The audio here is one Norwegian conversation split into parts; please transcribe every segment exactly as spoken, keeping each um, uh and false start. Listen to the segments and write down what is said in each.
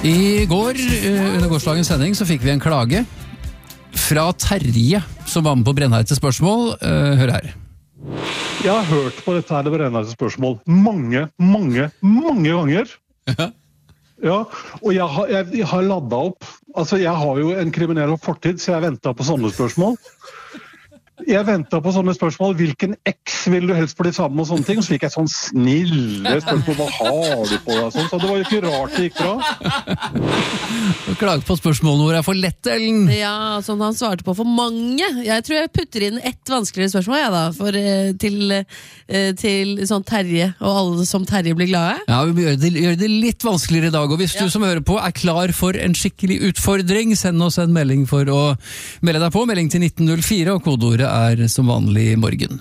I går, under gårsdagens sending, så fikk vi en klage fra Terje, som var med på Brennheite spørsmål. Hør her. Jeg har hørt på dette her, det Brennheite spørsmål, mange, mange, mange ganger. Ja. Ja, og jeg har, jeg, jeg har laddet opp. Altså, jeg har jo en kriminell fortid, så jeg ventet på sånne spørsmål. Jeg ventet på sånne spørsmål. Hvilken eks vil du helst bli sammen og sånne ting? Så fikk jeg sånn snille spørsmål. Hva har du på deg? Sånn. Så det var jo ikke rart det gikk bra. Du klager på spørsmålene våre er for lett, Ellen. Ja, sånn han svarte på for mange. Jeg tror jeg putter inn ett vanskeligere spørsmål, ja, da, for, til, til sånn Terje, og alle som Terje blir glade. Ja, vi gjør det, gjør det litt vanskeligere i dag, og hvis ja. du som hører på er klar for en skikkelig utfordring, send oss en melding for å melde deg på. Melding til nitten null fire, og kodeordet er som vanlig morgen.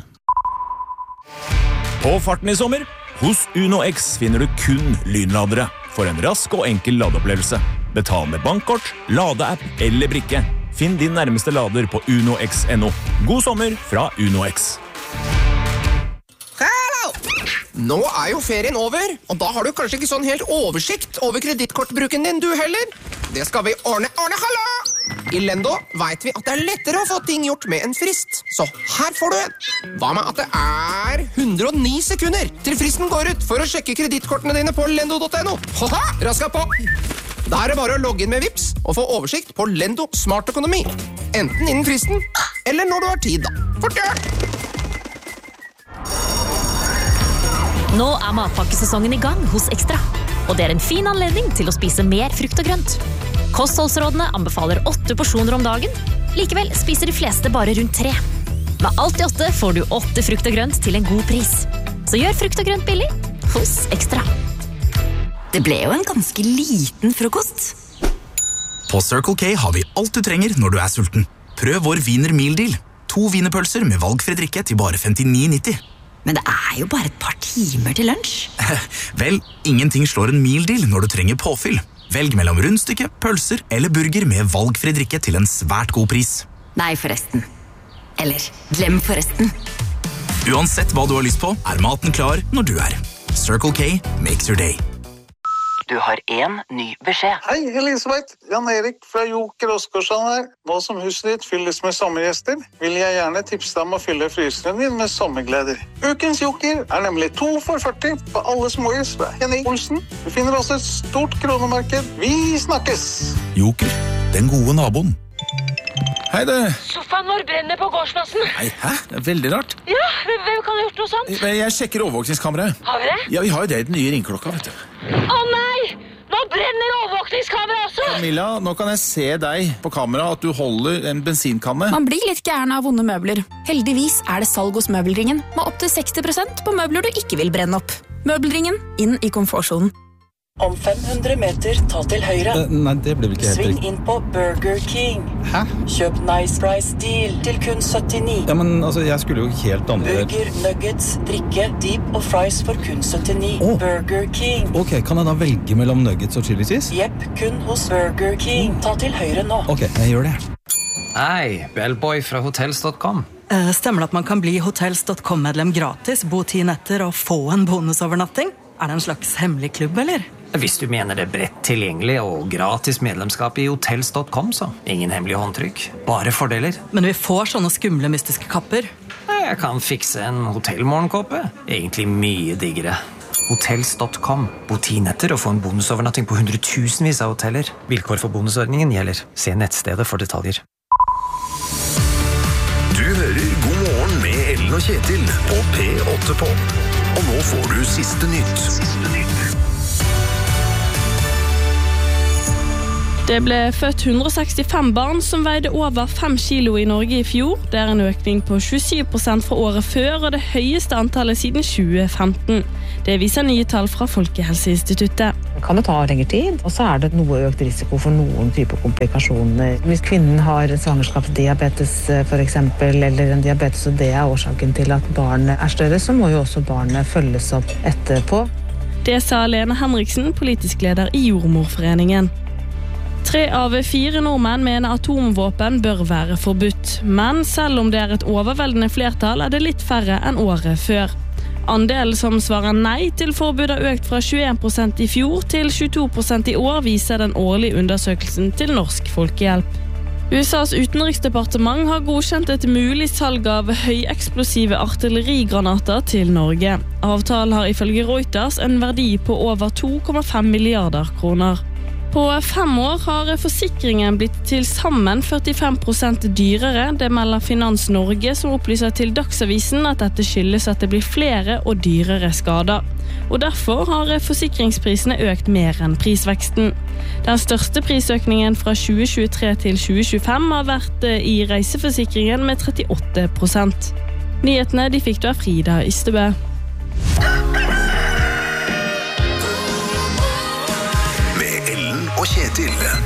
På farten i sommer, hos Uno X finner du kun lynladere for en rask og enkel ladeopplevelse. Betal med bankkort, ladeapp eller brikke. Finn din nærmeste lader på uno x punktum no. God sommer fra Uno X. Hallo! Nå er jo ferien over, og da har du kanskje ikke sånn helt oversikt over kredittkortbruken din du heller. Det skal vi ordne. Ordne, hallo! I Lendo vet vi at det er lettere å få ting gjort med en frist. Så her får du en. Hva med at det er hundre og ni sekunder til fristen går ut for å sjekke kredittkortene dine på lendo punktum no? Haha, raska på! Da er det bare å logge inn med Vips og få oversikt på Lendo Smart Økonomi. Enten innen fristen, eller når du har tid da. Fortgjør! Nå er matpakkesesongen i gang hos Ekstra, og det er en fin anledning til å spise mer frukt og grønt. Kostholdsrådene anbefaler åtte porsjoner om dagen, likevel spiser de fleste bare rundt tre. Med alt i åtte får du åtte frukt og grønt til en god pris. Så gjør frukt og grønt billig hos Ekstra. Det ble jo en ganske liten frokost. På Circle K har vi alt du trenger når du er sulten. Prøv vår Wiener Meal Deal. To wienerpølser med valgfri drikke til bare femtini nitti. Men det er jo bare et par timer til lunsj. Vel, ingenting slår en meal deal når du trenger påfyll. Velg mellom rundstykke, pølser eller burger med valgfri drikke til en svært god pris. Nei, forresten. Eller, glem forresten. Uansett hva du har lyst på, er maten klar når du er. Circle K makes your day. Du har en ny beskjed. Hei, Elisabeth. Jan Erik fra Joker Oskarsson her. Nå som huset ditt fylles med sommergjester, vil jeg gjerne tipse deg om å fylle fryseren din med sommergleder. Ukens Joker er nemlig to for førti på alle småhus fra Henning Olsen. Du finner også et stort kronemarked. Vi snakkes! Joker, den gode naboen. Hei du. Sofaen vår brenner på gårdsplassen. Nei, hæ? Det er veldig rart. Ja, hvem kan ha gjort noe sånt? Jeg sjekker overvåkningskameraet. Har vi det? Ja, vi har jo det i den nye ringklokka, vet du. Å nei! Nå brenner overvåkningskameraet også! Camilla, nå kan jeg se deg på kamera at du holder en bensinkanne. Man blir litt gæren av vonde møbler. Heldigvis er det salg hos Møbelringen, med opp til seksti prosent på møbler du ikke vil brenne opp. Møbelringen, inn i komfortsonen. Om fem hundre meter, ta til høyre. Uh, nei, det blir vel ikke helt Sving riktig. inn på Burger King. Hæ? Kjøp Nice Price Deal til kun syttini. Ja, men altså, jeg skulle jo helt andre... Burger, nuggets, drikke, deep og fries for kun syttini. Oh. Burger King. Ok, kan jeg da velge mellom nuggets og chili cheese? Jepp, kun hos Burger King. Ta til høyre nå. Ok, jeg gjør det. Hei, Bellboy fra hotels punktum com. Uh, stemmer det at man kan bli hotels punktum com-medlem gratis, bo ti netter og få en bonusovernatting? Er det en slags hemmelig klubb, eller? Hvis du mener det bredt tilgjengelig og gratis medlemskap i hotels punktum com, så ingen hemmelige håndtrykk. Bare fordeler. Men vi får sånne skumle mystiske kapper. Jeg kan fikse en hotellmorgenkåpe. Egentlig mye diggere. hotels punktum com. Bo ti netter og få en bonusovernatting på hundretusenvis av hoteller. Vilkår for bonusordningen gjelder. Se nettstedet for detaljer. Du hører God morgen med Ellen og Kjetil på P åtte på. Og nå får du siste nytt. Siste nytt. Det ble født hundre og sekstifem barn som veide over fem kilo i Norge i fjor. Det er en økning på tjuesyv prosent fra året før, og det høyeste antallet siden tjue femten. Det viser nye tall fra Folkehelseinstituttet. Det kan jo ta lengre tid, og så er det noe økt risiko for noen typer komplikasjoner. Hvis kvinnen har svangerskapsdiabetes for eksempel, eller en diabetes, og det er årsaken til at barnet er større, så må jo også barnet følges opp etterpå. Det sa Lene Henriksen, politisk leder i Jordmorforeningen. Tre av fire nordmenn mener atomvåpen bør være forbudt, men selv om det er et overveldende flertall, er det litt færre enn året før. Andelen som svarer nei til forbud har økt fra tjueen prosent i fjor til tjueto prosent i år, viser den årlige undersøkelsen til Norsk Folkehjelp. U S A's utenriksdepartement har godkjent et mulig salg av høyeksplosive artillerigranater til Norge. Avtalen har ifølge Reuters en verdi på over to komma fem milliarder kroner. På fem år har forsikringen blitt til sammen førtifem prosent dyrere. Det melder Finans Norge, som opplyser til Dagsavisen at dette skyldes at det blir flere og dyrere skader. Og derfor har forsikringsprisene økt mer enn prisveksten. Den største prisøkningen fra tjue tjuetre til tjue tjuefem har vært i reiseforsikringen med trettiåtte prosent. Nyhetene de fikk du av Frida Ystebø. Og Kjetil.